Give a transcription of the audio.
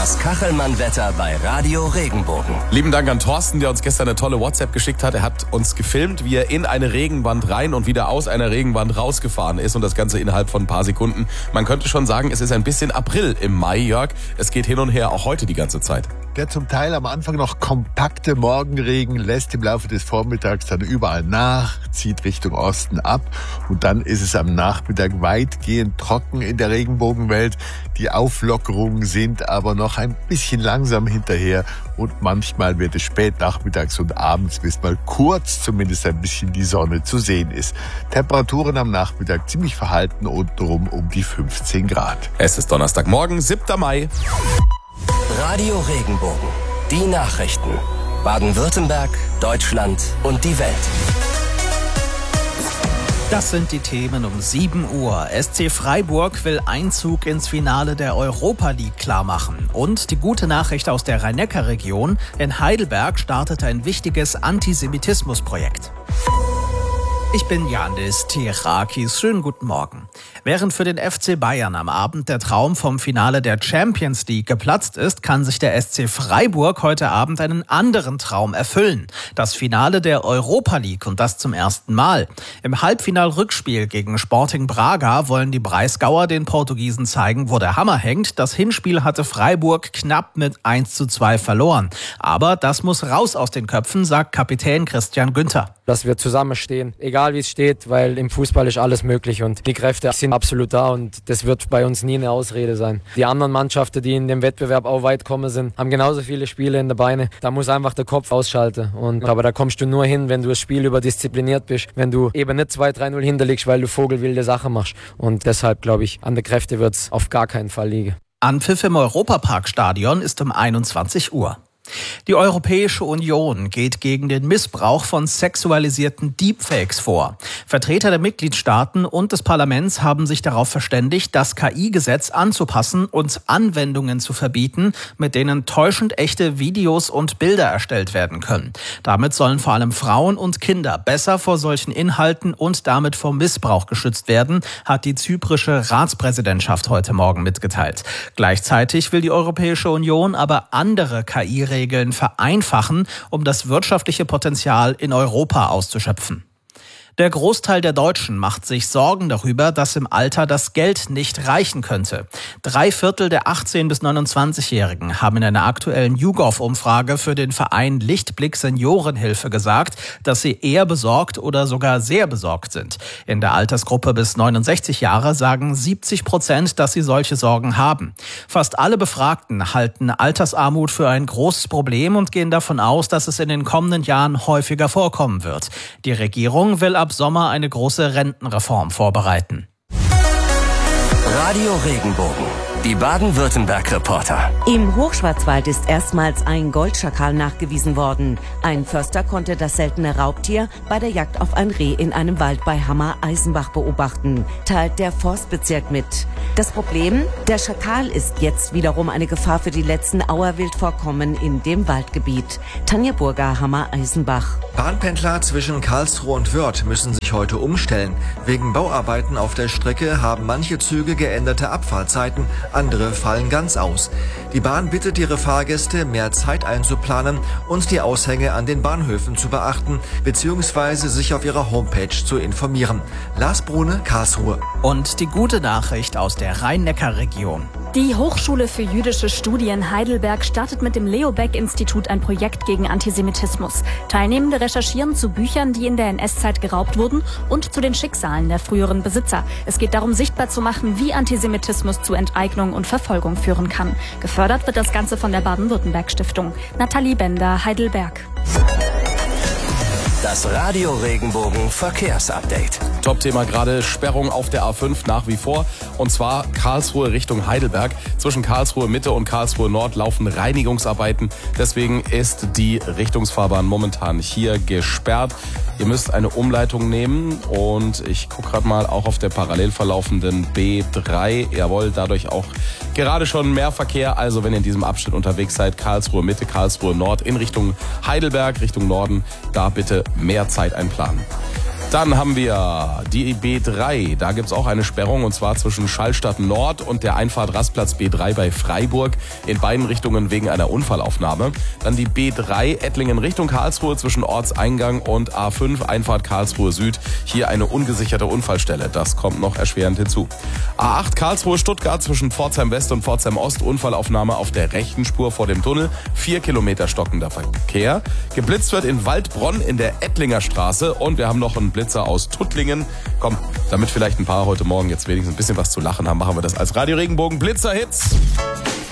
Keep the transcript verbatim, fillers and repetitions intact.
Das Kachelmann-Wetter bei Radio Regenbogen. Lieben Dank an Thorsten, der uns gestern eine tolle WhatsApp geschickt hat. Er hat uns gefilmt, wie er in eine Regenwand rein und wieder aus einer Regenwand rausgefahren ist. Und das Ganze innerhalb von ein paar Sekunden. Man könnte schon sagen, es ist ein bisschen April im Mai, Jörg. Es geht hin und her, auch heute die ganze Zeit. Der zum Teil am Anfang noch kompakte Morgenregen lässt im Laufe des Vormittags dann überall nach, zieht Richtung Osten ab und dann ist es am Nachmittag weitgehend trocken in der Regenbogenwelt. Die Auflockerungen sind aber noch ein bisschen langsam hinterher und manchmal wird es spät nachmittags und abends, bis mal kurz zumindest ein bisschen die Sonne zu sehen ist. Temperaturen am Nachmittag ziemlich verhalten untenrum um die fünfzehn Grad. Es ist Donnerstagmorgen, siebter Mai. Radio Regenbogen. Die Nachrichten. Baden-Württemberg, Deutschland und die Welt. Das sind die Themen um sieben Uhr. S C Freiburg will Einzug ins Finale der Europa League klarmachen. Und die gute Nachricht aus der Rhein-Neckar-Region. In Heidelberg startet ein wichtiges Antisemitismusprojekt. Ich bin Janis Terakis. Schönen guten Morgen. Während für den F C Bayern am Abend der Traum vom Finale der Champions League geplatzt ist, kann sich der S C Freiburg heute Abend einen anderen Traum erfüllen. Das Finale der Europa League und das zum ersten Mal. Im Halbfinal-Rückspiel gegen Sporting Braga wollen die Breisgauer den Portugiesen zeigen, wo der Hammer hängt. Das Hinspiel hatte Freiburg knapp mit eins zu zwei verloren. Aber das muss raus aus den Köpfen, sagt Kapitän Christian Günther. Dass wir zusammenstehen, egal wie es steht, weil im Fußball ist alles möglich und die Kräfte sind absolut da und das wird bei uns nie eine Ausrede sein. Die anderen Mannschaften, die in dem Wettbewerb auch weit kommen sind, haben genauso viele Spiele in der Beine. Da muss einfach der Kopf ausschalten. Und, aber da kommst du nur hin, wenn du das Spiel überdiszipliniert bist, wenn du eben nicht zwei drei null hinterliegst, weil du vogelwilde Sachen machst. Und deshalb glaube ich, an der Kräfte wird es auf gar keinen Fall liegen. Anpfiff im Europaparkstadion ist um einundzwanzig Uhr. Die Europäische Union geht gegen den Missbrauch von sexualisierten Deepfakes vor. Vertreter der Mitgliedstaaten und des Parlaments haben sich darauf verständigt, das K I-Gesetz anzupassen und Anwendungen zu verbieten, mit denen täuschend echte Videos und Bilder erstellt werden können. Damit sollen vor allem Frauen und Kinder besser vor solchen Inhalten und damit vor Missbrauch geschützt werden, hat die zyprische Ratspräsidentschaft heute Morgen mitgeteilt. Gleichzeitig will die Europäische Union aber andere K I-Regeln Regeln vereinfachen, um das wirtschaftliche Potenzial in Europa auszuschöpfen. Der Großteil der Deutschen macht sich Sorgen darüber, dass im Alter das Geld nicht reichen könnte. Drei Viertel der achtzehn- bis neunundzwanzigjährigen haben in einer aktuellen YouGov-Umfrage für den Verein Lichtblick Seniorenhilfe gesagt, dass sie eher besorgt oder sogar sehr besorgt sind. In der Altersgruppe bis neunundsechzig Jahre sagen siebzig Prozent, dass sie solche Sorgen haben. Fast alle Befragten halten Altersarmut für ein großes Problem und gehen davon aus, dass es in den kommenden Jahren häufiger vorkommen wird. Die Regierung will ab Sommer eine große Rentenreform vorbereiten. Radio Regenbogen. Die Baden-Württemberg-Reporter. Im Hochschwarzwald ist erstmals ein Goldschakal nachgewiesen worden. Ein Förster konnte das seltene Raubtier bei der Jagd auf ein Reh in einem Wald bei Hammer-Eisenbach beobachten, teilt der Forstbezirk mit. Das Problem? Der Schakal ist jetzt wiederum eine Gefahr für die letzten Auerwildvorkommen in dem Waldgebiet. Tanja Burger, Hammer-Eisenbach. Bahnpendler zwischen Karlsruhe und Wörth müssen sich heute umstellen. Wegen Bauarbeiten auf der Strecke haben manche Züge geänderte Abfahrtzeiten, andere fallen ganz aus. Die Bahn bittet ihre Fahrgäste, mehr Zeit einzuplanen und die Aushänge an den Bahnhöfen zu beachten, beziehungsweise sich auf ihrer Homepage zu informieren. Lars Brune, Karlsruhe. Und die gute Nachricht aus der Rhein-Neckar-Region. Die Hochschule für jüdische Studien Heidelberg startet mit dem Leo Beck-Institut ein Projekt gegen Antisemitismus. Teilnehmende recherchieren zu Büchern, die in der N S-Zeit geraubt wurden und zu den Schicksalen der früheren Besitzer. Es geht darum, sichtbar zu machen, wie Antisemitismus zu Enteignung und Verfolgung führen kann. Gefördert wird das Ganze von der Baden-Württemberg-Stiftung. Nathalie Bender, Heidelberg. Das Radio Regenbogen Verkehrsupdate. Top-Thema gerade, Sperrung auf der A fünf nach wie vor. Und zwar Karlsruhe Richtung Heidelberg. Zwischen Karlsruhe Mitte und Karlsruhe Nord laufen Reinigungsarbeiten. Deswegen ist die Richtungsfahrbahn momentan hier gesperrt. Ihr müsst eine Umleitung nehmen und ich gucke gerade mal auch auf der parallel verlaufenden B drei. Jawohl, dadurch auch gerade schon mehr Verkehr. Also wenn ihr in diesem Abschnitt unterwegs seid, Karlsruhe Mitte, Karlsruhe Nord in Richtung Heidelberg, Richtung Norden, da bitte mehr Zeit einplanen. Dann haben wir die B drei. Da gibt's auch eine Sperrung, und zwar zwischen Schallstadt Nord und der Einfahrt Rastplatz B drei bei Freiburg. In beiden Richtungen wegen einer Unfallaufnahme. Dann die B drei Ettlingen Richtung Karlsruhe zwischen Ortseingang und A fünf Einfahrt Karlsruhe Süd. Hier eine ungesicherte Unfallstelle. Das kommt noch erschwerend hinzu. A acht Karlsruhe Stuttgart zwischen Pforzheim West und Pforzheim Ost. Unfallaufnahme auf der rechten Spur vor dem Tunnel. Vier Kilometer stockender Verkehr. Geblitzt wird in Waldbronn in der Ettlinger Straße. Und wir haben noch einen Blitzer aus Tuttlingen. Komm, damit vielleicht ein paar heute Morgen jetzt wenigstens ein bisschen was zu lachen haben, machen wir das als Radio Regenbogen Blitzer Hits.